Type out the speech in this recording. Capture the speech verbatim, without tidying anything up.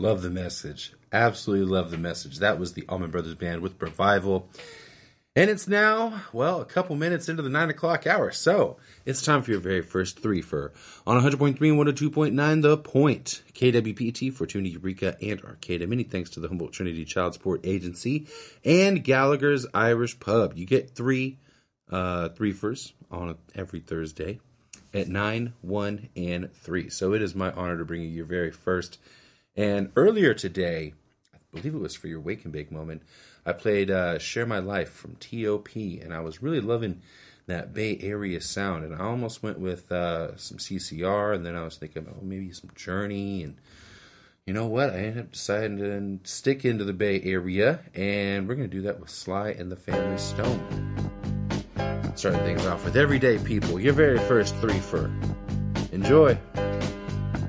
Love the message. Absolutely love the message. That was the Allman Brothers Band with Revival. And it's now, well, a couple minutes into the nine o'clock hour. So it's time for your very first three for on one hundred point three and one oh two point nine The Point. K W P T, Fortuna, Eureka, and Arcata. Many thanks to the Humboldt Trinity Child Support Agency and Gallagher's Irish Pub. You get three uh, threefers on every Thursday at nine, one, and three. So it is my honor to bring you your very first. And earlier today, I believe it was for your Wake and Bake moment, I played uh, Share My Life from T O P, and I was really loving that Bay Area sound, and I almost went with uh, some C C R, and then I was thinking, oh, maybe some Journey, and you know what? I ended up deciding to stick into the Bay Area, and we're going to do that with Sly and the Family Stone. Starting things off with Everyday People, your very first three for. Enjoy.